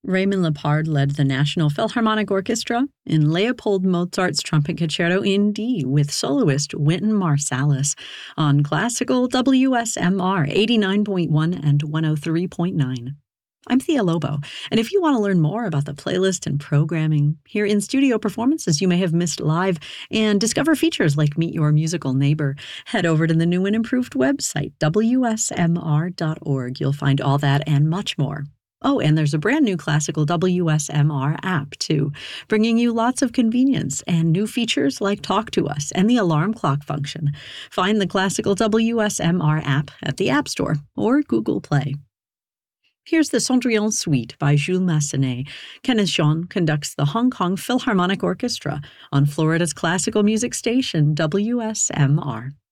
Raymond Lepard led the National Philharmonic Orchestra in Leopold Mozart's Trumpet Concerto in D with soloist Wynton Marsalis on classical WSMR 89.1 and 103.9. I'm Thea Lobo, and if you want to learn more about the playlist and programming, hear in-studio performances you may have missed live, and discover features like Meet Your Musical Neighbor, head over to the new and improved website, WSMR.org. You'll find all that and much more. Oh, and there's a brand new classical WSMR app, too, bringing you lots of convenience and new features like Talk to Us and the alarm clock function. Find the classical WSMR app at the App Store or Google Play. Here's the Cendrillon Suite by Jules Massenet. Kenneth Jean conducts the Hong Kong Philharmonic Orchestra on Florida's classical music station, WSMR.